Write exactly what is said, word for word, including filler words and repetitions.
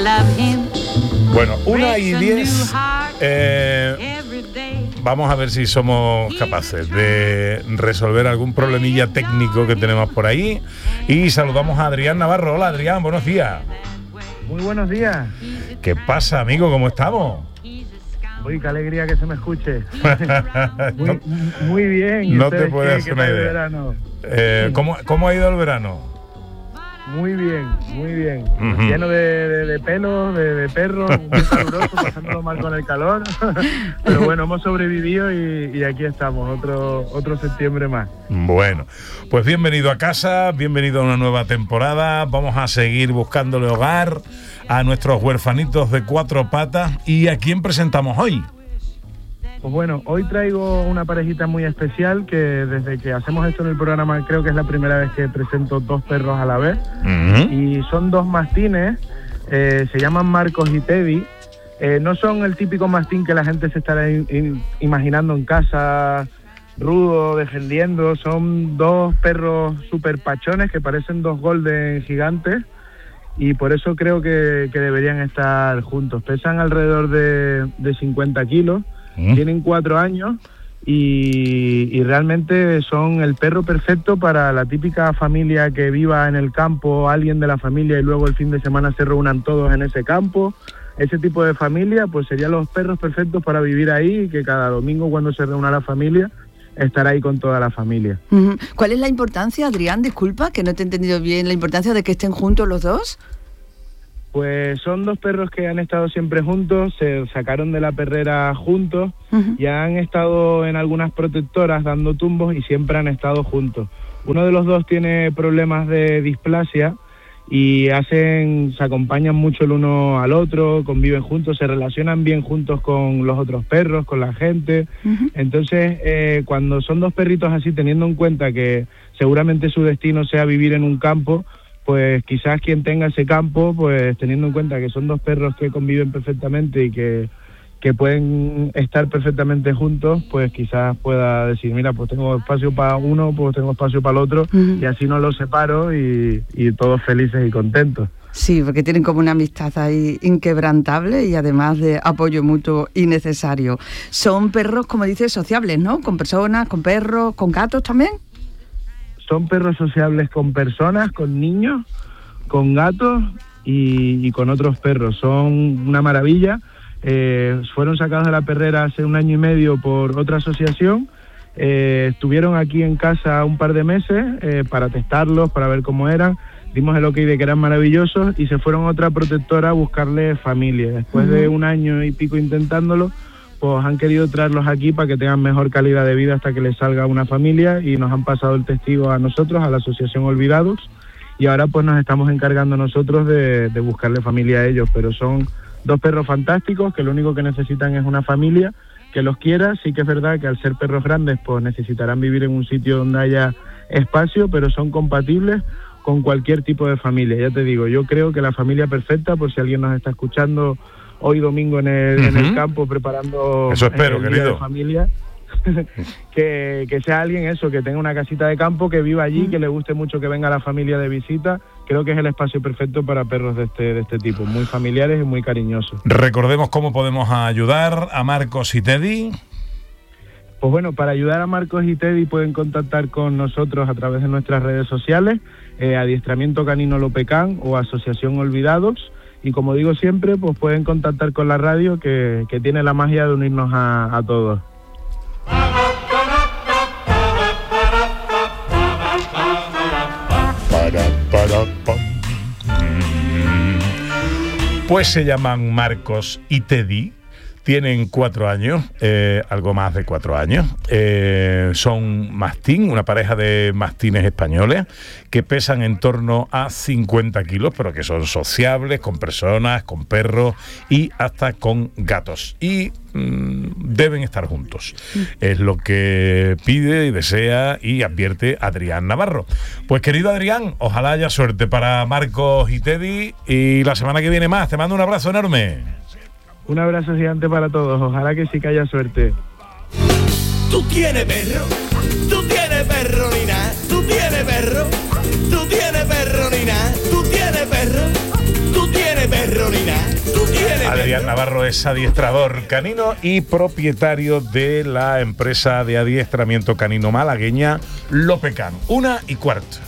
Bueno, una y diez. Eh, vamos a ver si somos capaces de resolver algún problemilla técnico que tenemos por ahí. Y saludamos a Adrián Navarro. Hola, Adrián, buenos días. Muy buenos días. ¿Qué pasa, amigo? ¿Cómo estamos? Uy, qué alegría que se me escuche. muy, no, muy bien. No te puedes hacer una idea. Eh, ¿cómo, ¿Cómo ha ido el verano? Muy bien, muy bien. Uh-huh. Lleno de, de, de pelos, de, de perros, muy caluroso, pasándolo mal con el calor. Pero bueno, hemos sobrevivido y, y aquí estamos, otro, otro septiembre más. Bueno, pues bienvenido a casa, bienvenido a una nueva temporada. Vamos a seguir buscándole hogar a nuestros huerfanitos de cuatro patas. ¿Y a quién presentamos hoy? Pues bueno, hoy traigo una parejita muy especial que desde que hacemos esto en el programa creo que es la primera vez que presento dos perros a la vez. Uh-huh. Y son dos mastines, eh, se llaman Marcos y Teddy. Eh, no son el típico mastín que la gente se estará in, in, imaginando en casa, rudo, defendiendo. Son dos perros super pachones que parecen dos golden gigantes. Y por eso creo que, que deberían estar juntos. Pesan alrededor de, de cincuenta kilos, ¿Mm? Tienen cuatro años y, y realmente son el perro perfecto para la típica familia que viva en el campo, alguien de la familia y luego el fin de semana se reúnan todos en ese campo. Ese tipo de familia pues serían los perros perfectos para vivir ahí y que cada domingo cuando se reúna la familia estar ahí con toda la familia. Uh-huh. ¿Cuál es la importancia, Adrián? Disculpa, que no te he entendido bien. ¿La importancia de que estén juntos los dos? Pues son dos perros que han estado siempre juntos, se sacaron de la perrera juntos, uh-huh. y han estado en algunas protectoras dando tumbos y siempre han estado juntos. Uno de los dos tiene problemas de displasia y hacen, se acompañan mucho el uno al otro, conviven juntos, se relacionan bien juntos con los otros perros, con la gente. Uh-huh. Entonces, eh, cuando son dos perritos así, teniendo en cuenta que seguramente su destino sea vivir en un campo, pues quizás quien tenga ese campo, pues teniendo en cuenta que son dos perros que conviven perfectamente y que, que pueden estar perfectamente juntos, pues quizás pueda decir, mira, pues tengo espacio para uno, pues tengo espacio para el otro, uh-huh. y así no los separo y, y todos felices y contentos. Sí, porque tienen como una amistad ahí inquebrantable y además de apoyo mutuo y necesario. Son perros, como dices, sociables, ¿no? Con personas, con perros, con gatos también. Son perros sociables con personas, con niños, con gatos y, y con otros perros. Son una maravilla. Eh, fueron sacados de la perrera hace un año y medio por otra asociación. Eh, estuvieron aquí en casa un par de meses eh, para testarlos, para ver cómo eran. Dimos el ok de que eran maravillosos y se fueron a otra protectora a buscarle familia. Después uh-huh. de un año y pico intentándolo, pues han querido traerlos aquí para que tengan mejor calidad de vida hasta que les salga una familia y nos han pasado el testigo a nosotros, a la asociación Olvidados, y ahora pues nos estamos encargando nosotros de, de buscarle familia a ellos, pero son dos perros fantásticos que lo único que necesitan es una familia que los quiera. Sí que es verdad que al ser perros grandes pues necesitarán vivir en un sitio donde haya espacio, pero son compatibles con cualquier tipo de familia. Ya te digo, yo creo que la familia perfecta, por si alguien nos está escuchando hoy domingo en el, uh-huh. en el campo preparando eso espero, el día de familia, que, que sea alguien eso, que tenga una casita de campo, que viva allí, uh-huh. que le guste mucho que venga la familia de visita. Creo que es el espacio perfecto para perros de este, de este tipo, muy familiares y muy cariñosos. Recordemos cómo podemos ayudar a Marcos y Teddy. Pues bueno, para ayudar a Marcos y Teddy pueden contactar con nosotros a través de nuestras redes sociales, eh, Adiestramiento Canino Lopecán o Asociación Olvidados. Y como digo siempre, pues pueden contactar con la radio que, que tiene la magia de unirnos a, a todos. Pues se llaman Marcos y Teddy. Tienen cuatro años, eh, algo más de cuatro años. Eh, son mastín, una pareja de mastines españoles que pesan en torno a cincuenta kilos, pero que son sociables con personas, con perros y hasta con gatos. Y mmm, deben estar juntos. Es lo que pide y desea y advierte Adrián Navarro. Pues querido Adrián, ojalá haya suerte para Marcos y Teddy y la semana que viene más. Te mando un abrazo enorme. Un abrazo gigante para todos, ojalá que sí que haya suerte. Tú tienes perro, tú tienes perro ni nada, tú tienes perro, tú tienes perro ni nada, tú tienes perro, tú tienes perro ni nada. Adrián Navarro es adiestrador canino y propietario de la empresa de adiestramiento canino malagueña Lopecan. Una y cuarto.